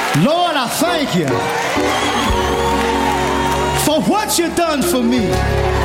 Lord, I thank you for what you done for me.